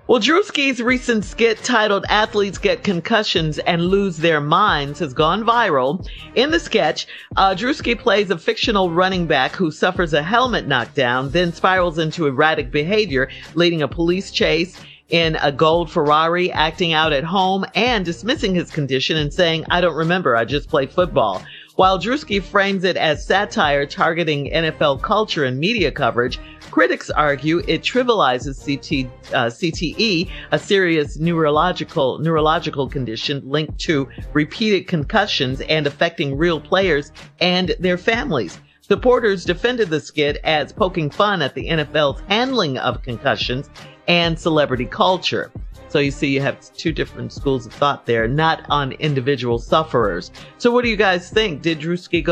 Well, Drewski's recent skit titled Athletes Get Concussions and Lose Their Minds has gone viral. In the sketch, Drewski plays a fictional running back who suffers a helmet knockdown, then spirals into erratic behavior, leading a police chase in a gold Ferrari, acting out at home, and dismissing his condition and saying, "I don't remember, I just play football." While Drewski frames it as satire targeting NFL culture and media coverage, critics argue it trivializes CTE, a serious neurological condition linked to repeated concussions and affecting real players and their families. Supporters defended the skit as poking fun at the NFL's handling of concussions and celebrity culture. So you see, you have two different schools of thought there, not on individual sufferers. So what do you guys think? Did Drewski go